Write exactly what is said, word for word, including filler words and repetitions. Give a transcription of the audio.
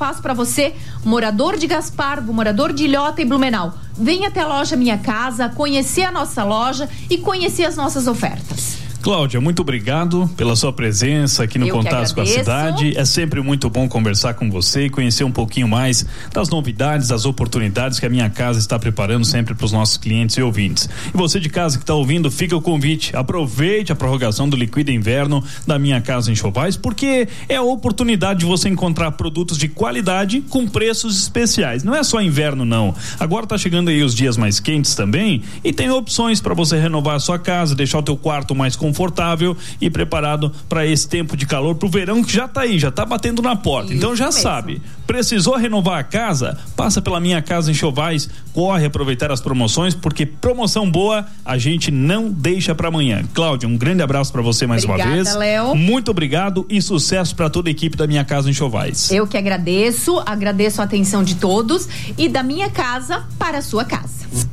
faço para você, morador de Gaspargo, morador de Ilhota e Blumenau. Venha até a loja Minha Casa, conhecer a nossa loja e conhecer as nossas ofertas. Cláudia, muito obrigado pela sua presença aqui no Eu Contatos com a Cidade. É sempre muito bom conversar com você e conhecer um pouquinho mais das novidades, das oportunidades que a Minha Casa está preparando sempre para os nossos clientes e ouvintes. E você de casa que está ouvindo, fica o convite. Aproveite a prorrogação do Liquida Inverno da Minha Casa Enxovais, porque é a oportunidade de você encontrar produtos de qualidade com preços especiais. Não é só inverno, não. Agora está chegando aí os dias mais quentes também e tem opções para você renovar a sua casa, deixar o teu quarto mais confortável confortável e preparado para esse tempo de calor, pro verão que já tá aí, já tá batendo na porta. Isso então já mesmo. Sabe, precisou renovar a casa? Passa pela Minha Casa Enxovais, corre aproveitar as promoções, porque promoção boa a gente não deixa para amanhã. Cláudia, um grande abraço para você mais Obrigada, uma vez. Léo. Muito obrigado e sucesso para toda a equipe da Minha Casa Enxovais. Eu que agradeço, agradeço a atenção de todos e da minha casa para a sua casa.